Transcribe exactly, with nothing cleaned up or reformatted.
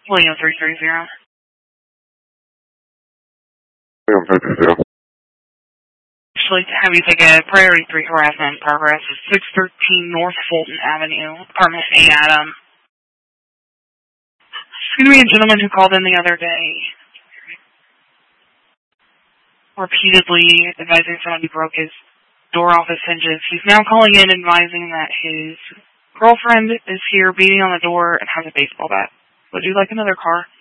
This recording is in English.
William three three zero. William three three zero. Actually, to have you take a priority three harassment progress at six thirteen North Fulton Avenue, apartment A Adam. It's going to be a gentleman who called in the other day, repeatedly advising someone who broke his door off his hinges. He's now calling in advising that his girlfriend is here beating on the door and has a baseball bat. Would you like another car?